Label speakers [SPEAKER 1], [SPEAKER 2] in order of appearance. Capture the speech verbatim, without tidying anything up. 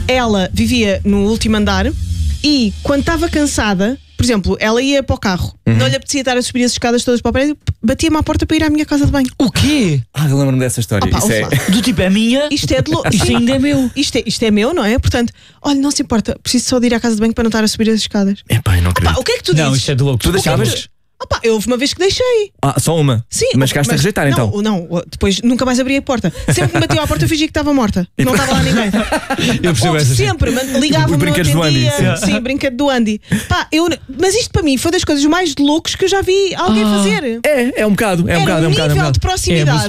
[SPEAKER 1] ela vivia no último andar e quando estava cansada, por exemplo, ela ia para o carro, uhum. não lhe apetecia estar a subir as escadas todas para o prédio, batia-me à porta para ir à minha casa de banho.
[SPEAKER 2] O quê?
[SPEAKER 3] Ah, eu lembro-me dessa história.
[SPEAKER 1] Opa,
[SPEAKER 3] Isso é...
[SPEAKER 2] Do tipo, é minha?
[SPEAKER 1] Isto é de louco.
[SPEAKER 2] Isto ainda é meu.
[SPEAKER 1] Isto é, isto é meu, não é? Portanto, olha, não se importa, preciso só de ir à casa de banho para não estar a subir as escadas.
[SPEAKER 3] Epá, eu não acredito.
[SPEAKER 1] Opa, o que é que tu
[SPEAKER 2] Não,
[SPEAKER 1] dizes?
[SPEAKER 2] isto é de louco.
[SPEAKER 3] Tu deixavas?
[SPEAKER 1] Opa, eu houve uma vez que deixei.
[SPEAKER 3] Ah, só uma?
[SPEAKER 1] Sim.
[SPEAKER 3] Mas chegaste a rejeitar
[SPEAKER 1] não,
[SPEAKER 3] então?
[SPEAKER 1] Não, depois nunca mais abri a porta. Sempre que me bateu à porta eu fingi que estava morta. Não estava lá ninguém.
[SPEAKER 2] Eu percebo essa.
[SPEAKER 1] Sempre, ligava-me,
[SPEAKER 3] Os brinquedos do Andy.
[SPEAKER 1] Sim, sim, brinquedo do Andy. Pá, eu, mas isto para mim foi das coisas mais loucas que eu já vi alguém
[SPEAKER 2] Ah.
[SPEAKER 1] fazer.
[SPEAKER 3] É, é um bocado, é um
[SPEAKER 1] Era
[SPEAKER 3] bocado, é um bocado. É um
[SPEAKER 1] nível
[SPEAKER 3] bocado.
[SPEAKER 1] de proximidade.